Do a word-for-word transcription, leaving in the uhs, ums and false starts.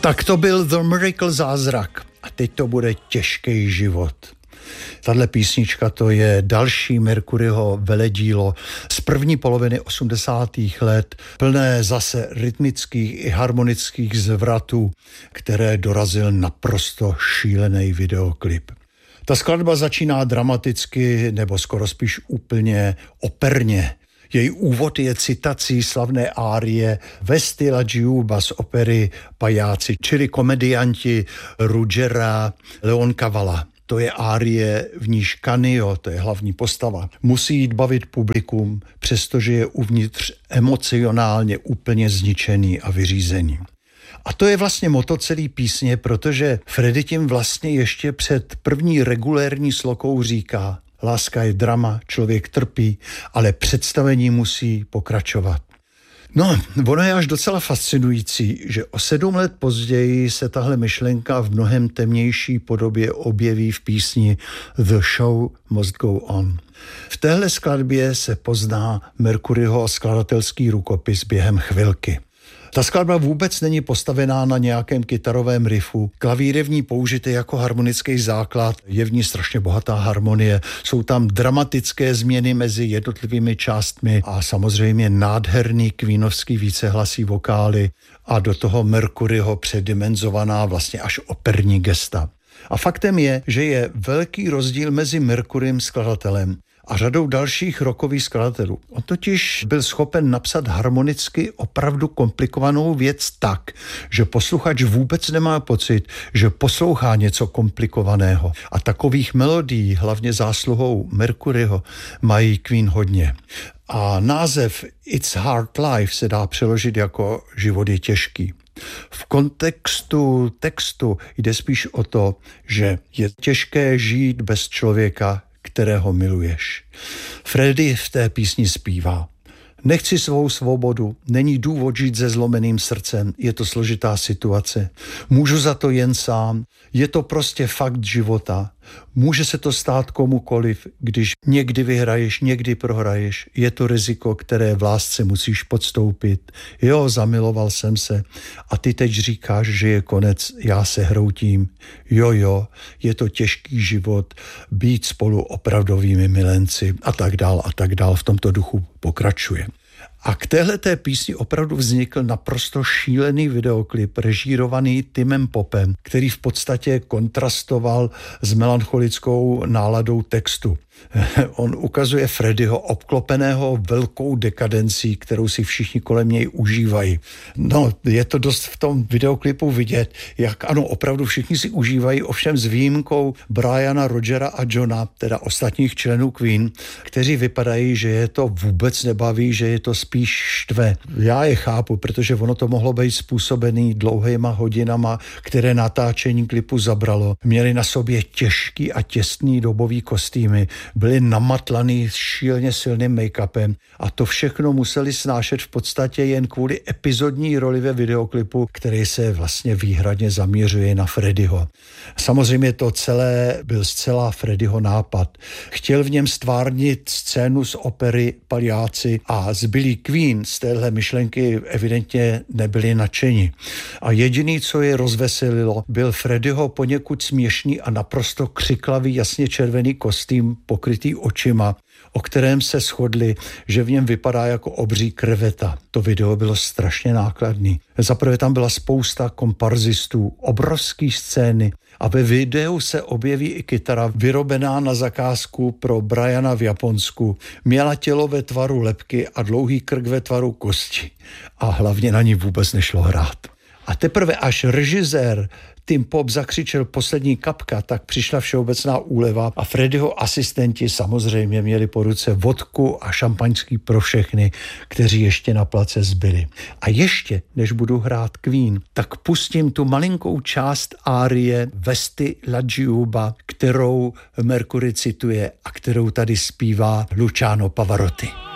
Tak to byl The Miracle, zázrak. A teď to bude těžký život. Tahle písnička, to je další Mercuryho veledílo z první poloviny osmdesátých let, plné zase rytmických i harmonických zvratů, které dorazil naprosto šílený videoklip. Ta skladba začíná dramaticky, nebo skoro spíš úplně operně. Její úvod je citací slavné árie Vesti la Giuba z opery Pajáci, čili komedianti Ruggera Leoncavala. To je árie, v níž Canio, to je hlavní postava, musí jít bavit publikum, přestože je uvnitř emocionálně úplně zničený a vyřízený. A to je vlastně motto celý písně, protože Freddie tím vlastně ještě před první regulérní slokou říká: láska je drama, člověk trpí, ale představení musí pokračovat. No, ono je až docela fascinující, že o sedm let později se tahle myšlenka v mnohem temnější podobě objeví v písni The Show Must Go On. V téhle skladbě se pozná Mercuryho skladatelský rukopis během chvilky. Ta skladba vůbec není postavená na nějakém kytarovém riffu. Klavír je v ní použitý jako harmonický základ, je v ní strašně bohatá harmonie, jsou tam dramatické změny mezi jednotlivými částmi a samozřejmě nádherný queenovský vícehlasý vokály a do toho Mercuryho předimenzovaná vlastně až operní gesta. A faktem je, že je velký rozdíl mezi Mercurym skladatelem a řadou dalších rockových skladatelů. On totiž byl schopen napsat harmonicky opravdu komplikovanou věc tak, že posluchač vůbec nemá pocit, že poslouchá něco komplikovaného. A takových melodií, hlavně zásluhou Mercuryho, mají Queen hodně. A název It's Hard Life se dá přeložit jako život je těžký. V kontextu textu jde spíš o to, že je těžké žít bez člověka, kterého miluješ. Freddie v té písni zpívá: nechci svou svobodu, není důvod žít se zlomeným srdcem, je to složitá situace. Můžu za to jen sám, je to prostě fakt života. Může se to stát komukoliv, když někdy vyhraješ, někdy prohraješ. Je to riziko, které v lásce musíš podstoupit. Jo, zamiloval jsem se a ty teď říkáš, že je konec, já se hroutím. Jo, jo, je to těžký život, být spolu opravdovými milenci a tak dál a tak dál. V tomto duchu pokračuje. A k téhleté písni opravdu vznikl naprosto šílený videoklip režírovaný Timem Popem, který v podstatě kontrastoval s melancholickou náladou textu. On ukazuje Freddieho obklopeného velkou dekadencí, kterou si všichni kolem něj užívají. No, je to dost v tom videoklipu vidět, jak ano, opravdu všichni si užívají, ovšem s výjimkou Briana, Rogera a Johna, teda ostatních členů Queen, kteří vypadají, že je to vůbec nebaví, že je to spíš štve. Já je chápu, protože ono to mohlo být způsobený dlouhýma hodinama, které natáčení klipu zabralo. Měli na sobě těžký a těsný dobový kostýmy, byli namatlaný šíleně silným make-upem a to všechno museli snášet v podstatě jen kvůli epizodní roli ve videoklipu, který se vlastně výhradně zaměřuje na Freddieho. Samozřejmě to celé byl zcela Freddieho nápad. Chtěl v něm stvárnit scénu z opery Pajáci a zbylí Queen z téhle myšlenky evidentně nebyli nadšeni. A jediný, co je rozveselilo, byl Freddieho poněkud směšný a naprosto křiklavý, jasně červený kostým pokrytý očima, o kterém se shodli, že v něm vypadá jako obří kreveta. To video bylo strašně nákladný. Zaprvé tam byla spousta komparzistů, obrovský scény a ve videu se objeví i kytara vyrobená na zakázku pro Briana v Japonsku. Měla tělo ve tvaru lebky a dlouhý krk ve tvaru kosti. A hlavně na ní vůbec nešlo hrát. A teprve až režisér Tim Pop zakřičel poslední kapka, tak přišla všeobecná úleva a Freddieho asistenti samozřejmě měli po ruce vodku a šampaňský pro všechny, kteří ještě na place zbyli. A ještě, než budu hrát Queen, tak pustím tu malinkou část árie Vesti la Giuba, kterou Mercury cituje a kterou tady zpívá Luciano Pavarotti.